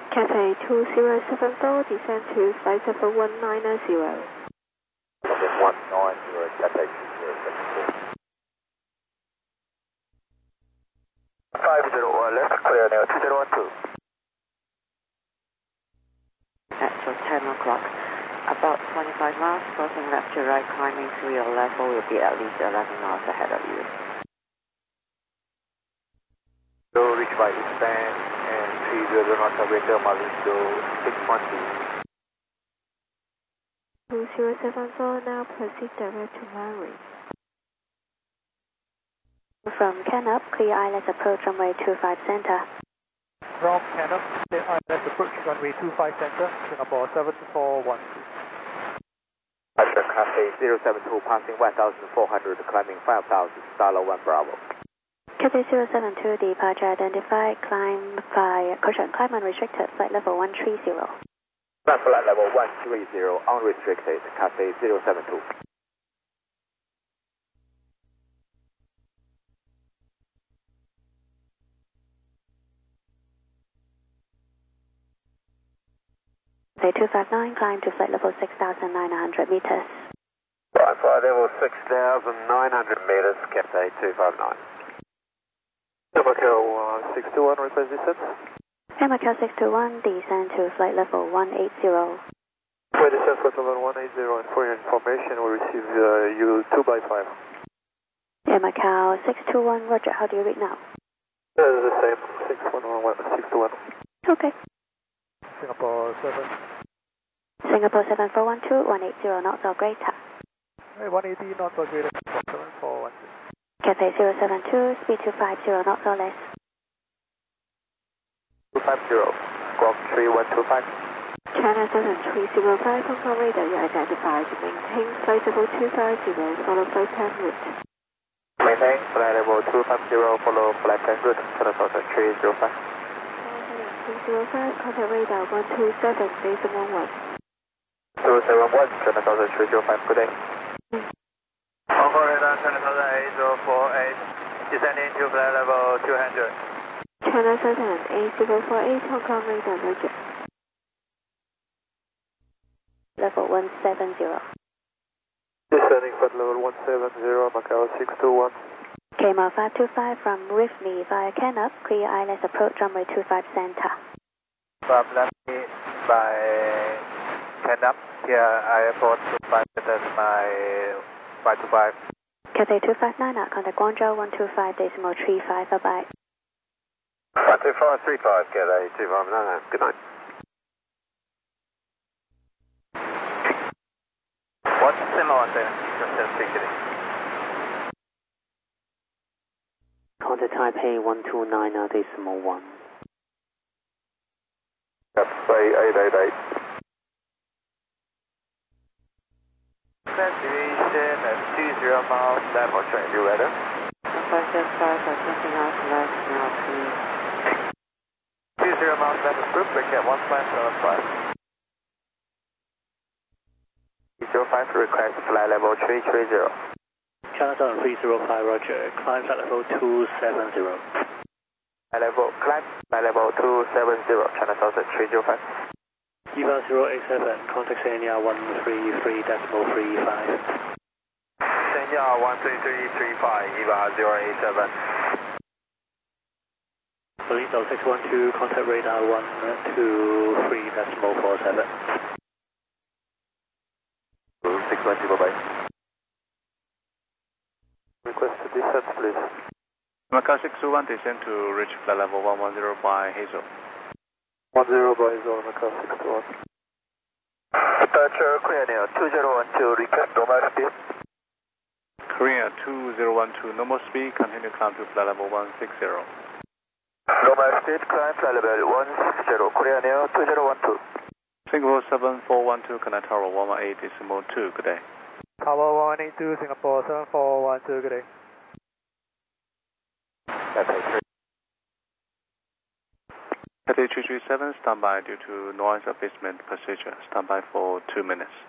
Cathay 2074, descend to flight level 190. 190, Cathay 2074. 501 left, clear now 2012. Actual 10 o'clock. About 25 miles, crossing left to right, climbing through your level will be at least 11 miles ahead of you. So reach by Eastern and 30 knots operator Malindo 620. 2074, now proceed direct to Larry. From Canup, clear ILS approach runway 25 center. From Canup, clear ILS approach runway 25 center, Singapore 7412. Cathay 072 passing 1,400, climbing 5,000, Starlo 1 Bravo. Cathay 072, departure identified, climb by caution, climb unrestricted, flight level 130. Flight level 130, unrestricted, Cathay 072. Cathay 259, climb to flight level 6,900 meters. Flight level 6,900 meters, Cathay 259. Macau 621, request descent. Macau 621, descend to flight level 180. For descent flight level 180, and for your information, we receive you 2x5. Macau 621, roger, how do you read now? The same, 621. Okay. Singapore 7. Singapore 7412, 180 knots or greater. 180 knots or greater, 7412. Cathay 072, speed 250 knots or less. 250, squawk 3125. China 7305, Hong Kong radar, you identified. Maintain flight level 250, follow flight plan route. Maintain flight level 250, follow flight plan route, China 305. 305, contact radar 127, base 11. 271, China 305, good day. Hong Kong radar, China 8048, descending to flight level 200. China 8048, Hong Kong radar, roger. Level 170. Descending flight level 170, Macau 621. KML 525 from Rifney via Canup, clear ILS approach runway 25 center. From Rifney by Canup, here I approach 25 center, my 525. Cathay 259 at contact Guangzhou 125.35, bye-bye. 12535, Cathay 259, good night. What's similar then? Contact Taipei 129.1. Taipei 888. Destination at 20 miles left or train, you ready? 575 or 20 miles left, now please. 20 miles left is group, break at 1575. 305 request flight level 330. China 7305, roger, climb flight level 270. Climb flight level 270, China 305. EVA 087, contact Sanya 133.35. Sanya 13335, EVA 087. Malindo 612, contact radar 123.47. 620, bye-bye. Request to descent, please. Macau 621, descend to reach flight level 110 by Hazel. 10 by Hazel, Macau 621. Departure, Korea 2012, request normal speed. Korea 2012, normal speed, continue climb to flight level 160. Normal speed, climb flight level 160, Korea 2012. Singapore 7412, connect tower 118.2, good day. Tower 182, Singapore 7412, good day. Cathay 337, standby due to noise abatement procedure. Standby for 2 minutes.